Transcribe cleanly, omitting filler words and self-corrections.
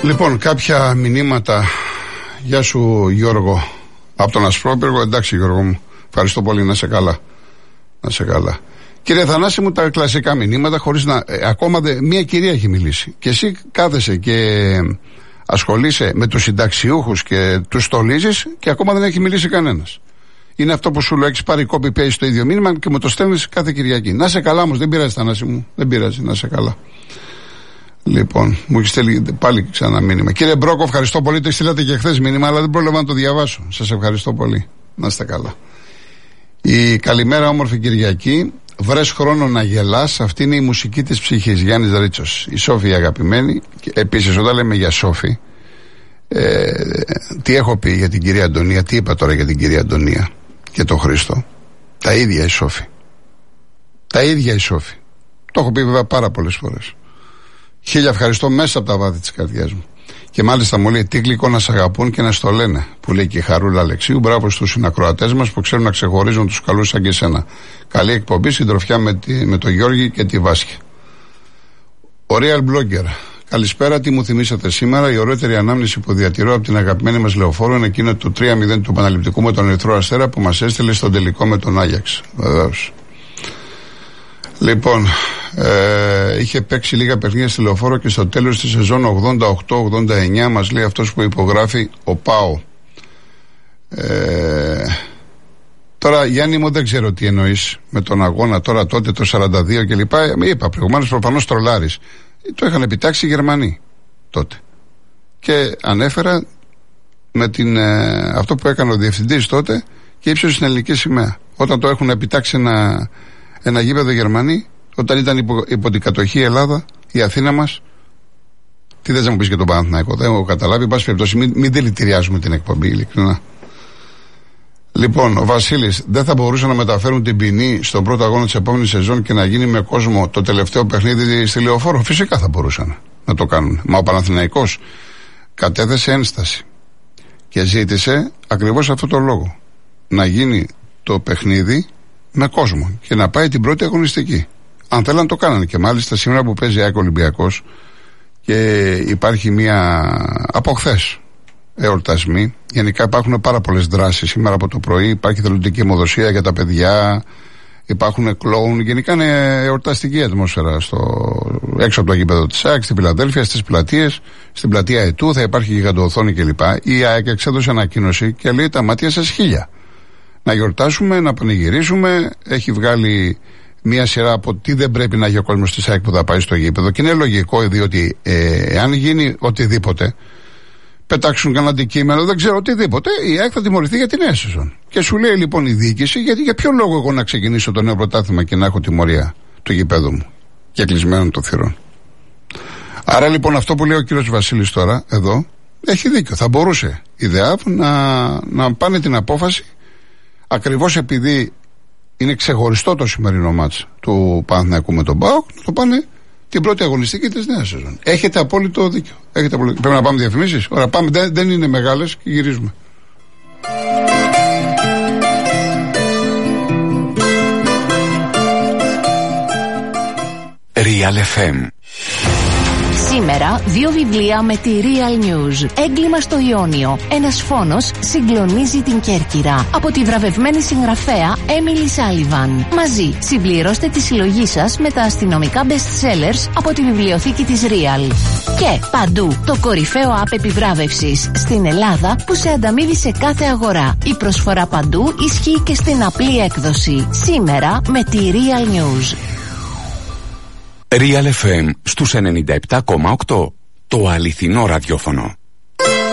Λοιπόν, κάποια μηνύματα. Γεια σου Γιώργο από τον Ασπρόπυργο. Εντάξει Γιώργο μου, ευχαριστώ πολύ, να είσαι καλά. Να είσαι καλά. Κύριε Θανάση μου, τα κλασικά μηνύματα χωρίς να... ακόμα μία κυρία έχει μιλήσει. Και εσύ κάθεσαι και ασχολείσαι με τους συνταξιούχους και τους στολίζεις και ακόμα δεν έχει μιλήσει κανένας. Είναι αυτό που σου λέω, έχεις πάρει copy-paste το ίδιο μήνυμα και μου το στέλνεις κάθε Κυριακή. Να είσαι καλά όμως, δεν πειράζει Θανάση μου, δεν πειράζει, να είσαι καλά. Λοιπόν, μου έχει στείλει πάλι ξανά μήνυμα. Κύριε Μπρόκο, ευχαριστώ πολύ. Το στείλατε και χθες μήνυμα, αλλά δεν πρόλαβα να το διαβάσω. Σας ευχαριστώ πολύ. Να είστε καλά. Η καλημέρα, όμορφη Κυριακή. Βρες χρόνο να γελάς. Αυτή είναι η μουσική της ψυχής. Γιάννης Ρίτσος. Η Σόφη η αγαπημένη. Επίσης, όταν λέμε για Σόφη, τι έχω πει για την κυρία Αντωνία, τι είπα τώρα για την κυρία Αντωνία και τον Χρήστο. Τα ίδια η Σόφη. Τα ίδια η Σόφη. Το έχω πει βέβαια πάρα πολλές φορές. Χίλια ευχαριστώ μέσα από τα βάθη της καρδιάς μου. Και μάλιστα μου λέει τι γλυκό να σ' αγαπούν και να στο λένε, που λέει και η Χαρούλα Αλεξίου. Μπράβο στους συνακροατές μας που ξέρουν να ξεχωρίζουν τους καλούς σαν και εσένα. Καλή εκπομπή, συντροφιά με τον Γιώργη και τη Βάσκη. Ο Real Blogger. Καλησπέρα, τι μου θυμήσατε σήμερα? Η ωραίτερη ανάμνηση που διατηρώ από την αγαπημένη μας Λεωφόρο είναι εκείνο του 3-0 του επαναληπτικού με τον Ερυθρό Αστέρα που μας έστειλε στον τελικό με τον Άγιαξ. Βεβαίως. Λοιπόν, είχε παίξει λίγα παιχνίδια στη Λεωφόρο και στο τέλος της σεζόν 88-89 μας λέει αυτός που υπογράφει ο Πάο. Τώρα Γιάννη μου δεν ξέρω τι εννοείς με τον αγώνα τώρα τότε το 42 κλπ. Είπα προηγουμένως προφανώς τρολάρης. Το είχαν επιτάξει οι Γερμανοί τότε. Και ανέφερα με αυτό που έκανε ο διευθυντής τότε και ύψωσε στην ελληνική σημαία. Όταν το έχουν επιτάξει ένα γήπεδο Γερμανοί, όταν ήταν υπό την κατοχή η Ελλάδα, η Αθήνα μας. Τι θες να μου πεις για τον Παναθηναϊκό? Δεν έχω καταλάβει. Εν πάση περιπτώσει, μην δηλητηριάζουμε την εκπομπή, ειλικρινά. Λοιπόν, ο Βασίλης, δεν θα μπορούσαν να μεταφέρουν την ποινή στον πρώτο αγώνα της επόμενης σεζόν και να γίνει με κόσμο το τελευταίο παιχνίδι στη Λεωφόρο? Φυσικά θα μπορούσαν να το κάνουν. Μα ο Παναθηναϊκός κατέθεσε ένσταση και ζήτησε ακριβώς αυτό το λόγο. Να γίνει το παιχνίδι με κόσμο και να πάει την πρώτη αγωνιστική. Αν θέλαν το κάνανε. Και μάλιστα σήμερα που παίζει ΑΕΚ Ολυμπιακός και υπάρχει μια από χθες εορτασμοί. Γενικά υπάρχουν πάρα πολλές δράσεις σήμερα από το πρωί. Υπάρχει θελοντική αιμοδοσία για τα παιδιά, υπάρχουν κλόουν. Γενικά είναι εορταστική ατμόσφαιρα έξω από το γήπεδο της ΑΕΚ, στην Φιλαδέλφια, στις πλατείες, στην πλατεία Ετού θα υπάρχει γιγαντοοθόνη κλπ. Η ΑΕΚ εξέδωσε ανακοίνωση και λέει τα μάτια σας 1000. Να γιορτάσουμε, να πανηγυρίσουμε. Έχει βγάλει μία σειρά από τι δεν πρέπει να έχει ο κόσμος της ΑΕΚ που θα πάει στο γήπεδο. Και είναι λογικό, διότι αν γίνει οτιδήποτε, πετάξουν κανένα αντικείμενο, δεν ξέρω, οτιδήποτε, η ΑΕΚ θα τιμωρηθεί για την νέα σεζόν. Και σου λέει λοιπόν η διοίκηση, γιατί για ποιο λόγο εγώ να ξεκινήσω το νέο πρωτάθλημα και να έχω τιμωρία του γηπέδου μου και κλεισμένων των θυρών. Άρα λοιπόν αυτό που λέει ο κύριος Βασίλης τώρα, εδώ, έχει δίκιο. Θα μπορούσε η ΔΕΑΒ να πάνε την απόφαση, ακριβώς επειδή είναι ξεχωριστό το σημερινό μάτς του Παναθηναϊκού με τον ΠΑΟΚ, να το πάνε την πρώτη αγωνιστική της νέας σεζόν. Έχετε απόλυτο δίκιο. Πρέπει να πάμε διαφημίσεις. Ωραία, πάμε. Δεν είναι μεγάλες και γυρίζουμε. Real FM. Σήμερα 2 βιβλία με τη Real News. Έγκλημα στο Ιόνιο. Ένας φόνος συγκλονίζει την Κέρκυρα. Από τη βραβευμένη συγγραφέα Emily Sullivan. Μαζί συμπληρώστε τη συλλογή σας με τα αστυνομικά best sellers από τη βιβλιοθήκη της Real. Και παντού το κορυφαίο app επιβράβευσης στην Ελλάδα που σε ανταμείβει σε κάθε αγορά. Η προσφορά παντού ισχύει και στην απλή έκδοση. Σήμερα με τη Real News. Real FM στους 97,8. Το αληθινό ραδιόφωνο.